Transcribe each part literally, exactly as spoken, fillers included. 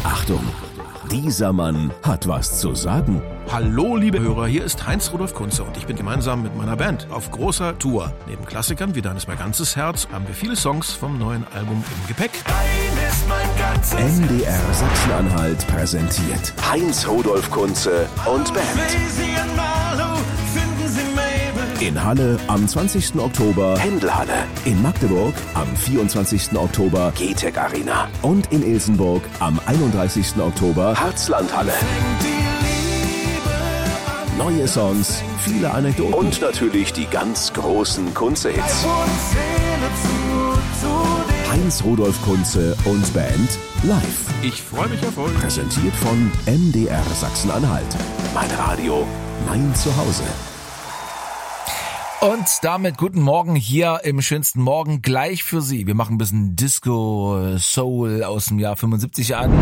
Achtung, dieser Mann hat was zu sagen. Hallo liebe Hörer, hier ist Heinz-Rudolf Kunze und ich bin gemeinsam mit meiner Band auf großer Tour. Neben Klassikern wie Dein ist mein ganzes Herz haben wir viele Songs vom neuen Album im Gepäck. Dein ist mein ganzes M D R Sachsen-Anhalt präsentiert Heinz-Rudolf Kunze und Band. In Halle am zwanzigsten Oktober Händelhalle, in Magdeburg am vierundzwanzigsten Oktober G T E C Arena und in Ilsenburg am einunddreißigsten Oktober Herzlandhalle. Neue Songs, viele Anekdoten und natürlich die ganz großen Kunze-Hits. Heinz-Rudolf Kunze und Band live. Ich freue mich auf euch. Präsentiert von M D R Sachsen-Anhalt. Mein Radio, mein Zuhause. Und damit guten Morgen hier im schönsten Morgen gleich für Sie. Wir machen ein bisschen Disco Soul aus dem Jahr fünfundsiebzig an.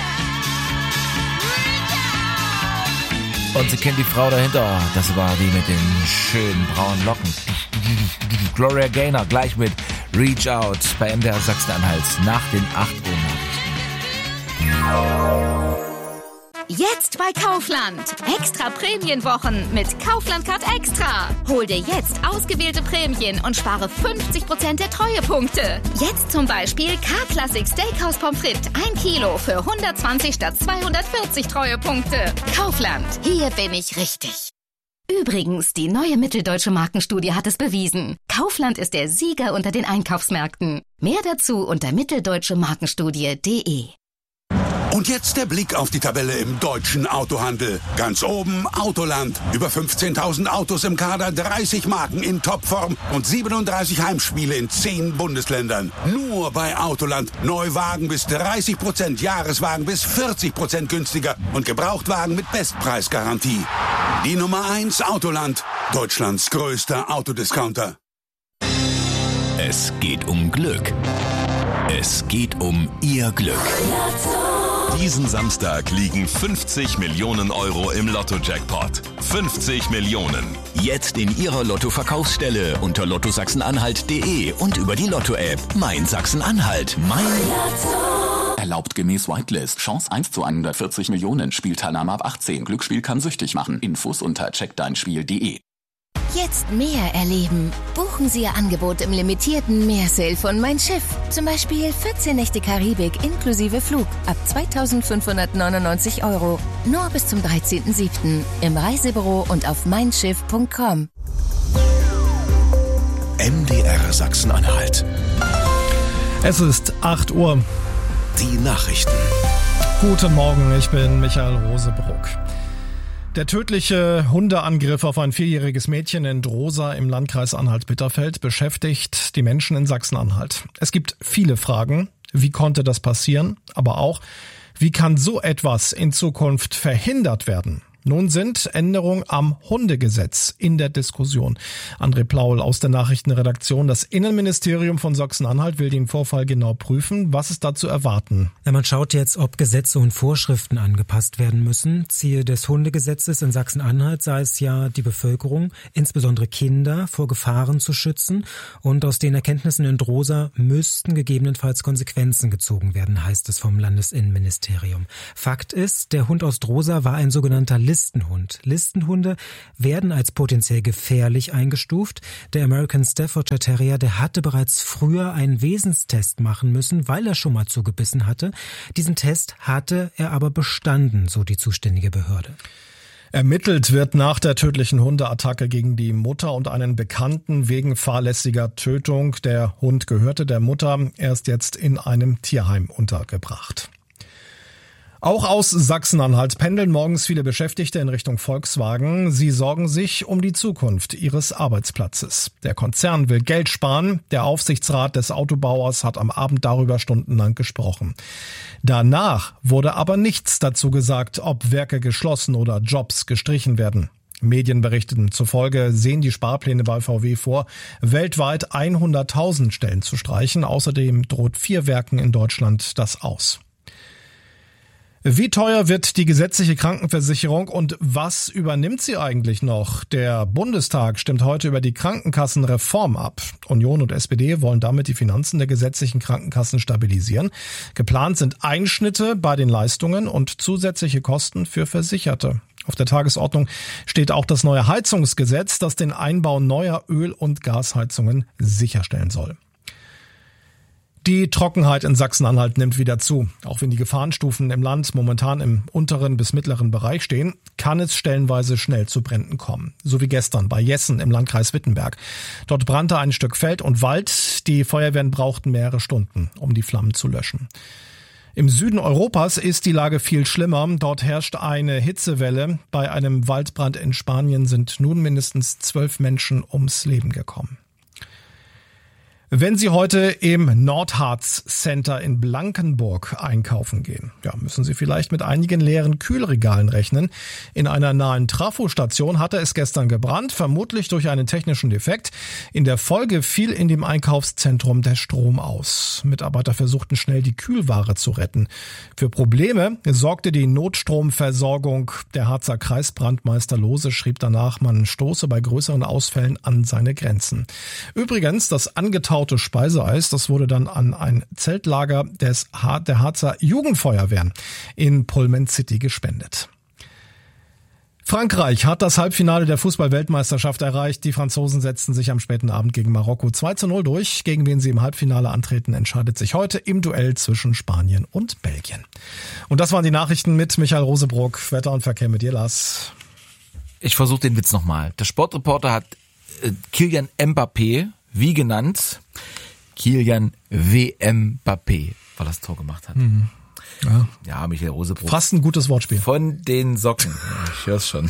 Und Sie kennen die Frau dahinter. Das war die mit den schönen braunen Locken. Gloria Gaynor gleich mit Reach Out bei M D R Sachsen-Anhalt nach den acht Uhr Nachrichten. Jetzt bei Kaufland. Extra Prämienwochen mit Kaufland Card Extra. Hol dir jetzt ausgewählte Prämien und spare fünfzig Prozent der Treuepunkte. Jetzt zum Beispiel K-Classic Steakhouse Pommes frites ein Kilo für hundertzwanzig statt zweihundertvierzig Treuepunkte. Kaufland. Hier bin ich richtig. Übrigens, die neue Mitteldeutsche Markenstudie hat es bewiesen. Kaufland ist der Sieger unter den Einkaufsmärkten. Mehr dazu unter mitteldeutsche markenstudie punkt de. Und jetzt der Blick auf die Tabelle im deutschen Autohandel. Ganz oben Autoland. Über fünfzehntausend Autos im Kader, dreißig Marken in Topform und siebenunddreißig Heimspiele in zehn Bundesländern. Nur bei Autoland. Neuwagen bis dreißig Prozent, Jahreswagen bis vierzig Prozent günstiger und Gebrauchtwagen mit Bestpreisgarantie. Die Nummer eins Autoland. Deutschlands größter Autodiscounter. Es geht um Glück. Es geht um Ihr Glück. Diesen Samstag liegen fünfzig Millionen Euro im Lotto-Jackpot. fünfzig Millionen. Jetzt in Ihrer Lotto-Verkaufsstelle unter lotto sachsen-anhalt punkt de und über die Lotto-App. Mein Sachsen-Anhalt. Mein Lotto. Erlaubt gemäß Whitelist. Chance eins zu hundertvierzig Millionen. Spielteilnahme ab achtzehn. Glücksspiel kann süchtig machen. Infos unter check dein spiel punkt de. Jetzt mehr erleben. Buchen Sie Ihr Angebot im limitierten Meersale von Mein Schiff. Zum Beispiel vierzehn Nächte Karibik inklusive Flug ab zweitausendfünfhundertneunundneunzig Euro. Nur bis zum dreizehnten siebten im Reisebüro und auf mein schiff punkt com. M D R Sachsen-Anhalt. Es ist acht Uhr. Die Nachrichten. Guten Morgen, ich bin Michael Rosebruck. Der tödliche Hundeangriff auf ein vierjähriges Mädchen in Drosa im Landkreis Anhalt-Bitterfeld beschäftigt die Menschen in Sachsen-Anhalt. Es gibt viele Fragen. Wie konnte das passieren? Aber auch, wie kann so etwas in Zukunft verhindert werden? Nun sind Änderungen am Hundegesetz in der Diskussion. André Plaul aus der Nachrichtenredaktion. Das Innenministerium von Sachsen-Anhalt will den Vorfall genau prüfen. Was ist da zu erwarten? Ja, man schaut jetzt, ob Gesetze und Vorschriften angepasst werden müssen. Ziel des Hundegesetzes in Sachsen-Anhalt sei es ja, die Bevölkerung, insbesondere Kinder, vor Gefahren zu schützen. Und aus den Erkenntnissen in Drosa müssten gegebenenfalls Konsequenzen gezogen werden, heißt es vom Landesinnenministerium. Fakt ist, der Hund aus Drosa war ein sogenannter Listenhund. Listenhunde werden als potenziell gefährlich eingestuft. Der American Staffordshire Terrier, der hatte bereits früher einen Wesenstest machen müssen, weil er schon mal zugebissen hatte. Diesen Test hatte er aber bestanden, so die zuständige Behörde. Ermittelt wird nach der tödlichen Hundeattacke gegen die Mutter und einen Bekannten wegen fahrlässiger Tötung. Der Hund gehörte der Mutter. Er ist jetzt in einem Tierheim untergebracht. Auch aus Sachsen-Anhalt pendeln morgens viele Beschäftigte in Richtung Volkswagen. Sie sorgen sich um die Zukunft ihres Arbeitsplatzes. Der Konzern will Geld sparen. Der Aufsichtsrat des Autobauers hat am Abend darüber stundenlang gesprochen. Danach wurde aber nichts dazu gesagt, ob Werke geschlossen oder Jobs gestrichen werden. Medienberichten zufolge sehen die Sparpläne bei V W vor, weltweit hunderttausend Stellen zu streichen. Außerdem droht vier Werken in Deutschland das aus. Wie teuer wird die gesetzliche Krankenversicherung und was übernimmt sie eigentlich noch? Der Bundestag stimmt heute über die Krankenkassenreform ab. Union und S P D wollen damit die Finanzen der gesetzlichen Krankenkassen stabilisieren. Geplant sind Einschnitte bei den Leistungen und zusätzliche Kosten für Versicherte. Auf der Tagesordnung steht auch das neue Heizungsgesetz, das den Einbau neuer Öl- und Gasheizungen sicherstellen soll. Die Trockenheit in Sachsen-Anhalt nimmt wieder zu. Auch wenn die Gefahrenstufen im Land momentan im unteren bis mittleren Bereich stehen, kann es stellenweise schnell zu Bränden kommen. So wie gestern bei Jessen im Landkreis Wittenberg. Dort brannte ein Stück Feld und Wald. Die Feuerwehren brauchten mehrere Stunden, um die Flammen zu löschen. Im Süden Europas ist die Lage viel schlimmer. Dort herrscht eine Hitzewelle. Bei einem Waldbrand in Spanien sind nun mindestens zwölf Menschen ums Leben gekommen. Wenn Sie heute im Nordharz Center in Blankenburg einkaufen gehen, ja, müssen Sie vielleicht mit einigen leeren Kühlregalen rechnen. In einer nahen Trafostation hatte es gestern gebrannt, vermutlich durch einen technischen Defekt. In der Folge fiel in dem Einkaufszentrum der Strom aus. Mitarbeiter versuchten schnell die Kühlware zu retten. Für Probleme sorgte die Notstromversorgung. Der Harzer Kreisbrandmeister Lose schrieb danach, man stoße bei größeren Ausfällen an seine Grenzen. Übrigens, das angetaute Speiseeis, das wurde dann an ein Zeltlager des Har- der Harzer Jugendfeuerwehren in Pullman City gespendet. Frankreich hat das Halbfinale der Fußball-Weltmeisterschaft erreicht. Die Franzosen setzten sich am späten Abend gegen Marokko zwei zu null durch. Gegen wen sie im Halbfinale antreten, entscheidet sich heute im Duell zwischen Spanien und Belgien. Und das waren die Nachrichten mit Michael Rosebrock. Wetter und Verkehr mit dir, Lars. Ich versuche den Witz nochmal. Der Sportreporter hat äh, Kylian Mbappé, wie genannt, Kylian W. Mbappé, weil er das Tor gemacht hat. Mhm. Ja. ja, Michael Rosebrock. Fast ein gutes Wortspiel. Von den Socken. Ja, ich hör's schon.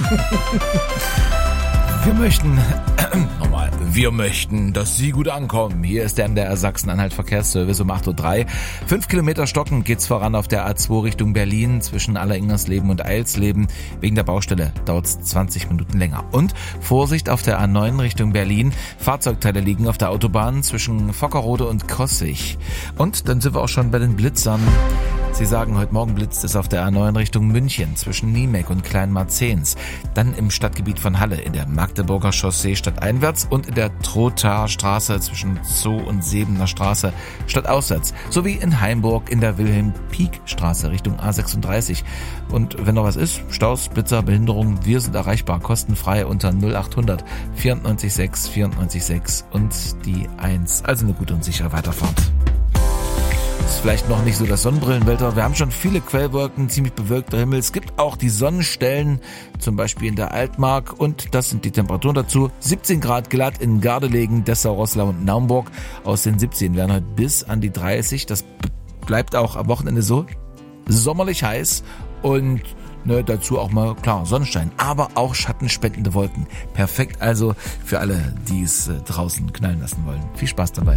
Wir möchten, äh, nochmal, wir möchten, dass Sie gut ankommen. Hier ist der M D R Sachsen-Anhalt Verkehrsservice um acht Uhr drei. Fünf Kilometer stockend geht's voran auf der A zwei Richtung Berlin zwischen Alleringersleben und Eilsleben. Wegen der Baustelle dauert's zwanzig Minuten länger. Und Vorsicht auf der A neun Richtung Berlin. Fahrzeugteile liegen auf der Autobahn zwischen Fockerode und Kossig. Und dann sind wir auch schon bei den Blitzern. Sie sagen, heute Morgen blitzt es auf der A neun Richtung München zwischen Niemek und Kleinmarzens. Dann im Stadtgebiet von Halle in der Magdeburger Chaussee stadteinwärts und in der Trothaer Straße zwischen Zoo und Sebener Straße stadtauswärts. Sowie in Haimburg in der Wilhelm-Pieck-Straße Richtung A sechsunddreißig. Und wenn noch was ist, Staus, Blitzer, Behinderungen, wir sind erreichbar, kostenfrei unter null acht hundert vierundneunzig sechs vierundneunzig sechs und die eins. Also eine gute und sichere Weiterfahrt. Ist vielleicht noch nicht so das Sonnenbrillenwetter. Wir haben schon viele Quellwolken, ziemlich bewölkter Himmel. Es gibt auch die Sonnenstellen, zum Beispiel in der Altmark. Und das sind die Temperaturen dazu. siebzehn Grad glatt in Gardelegen, Dessau, Roßlau und Naumburg. Aus den siebzehn werden heute bis an die dreißig. Das bleibt auch am Wochenende so sommerlich heiß. Und ne, dazu auch mal, klar, Sonnenschein, aber auch schattenspendende Wolken. Perfekt also für alle, die es äh, draußen knallen lassen wollen. Viel Spaß dabei.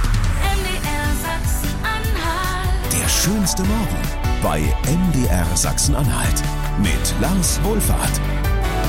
Der schönste Morgen bei M D R Sachsen-Anhalt mit Lars Wohlfahrt.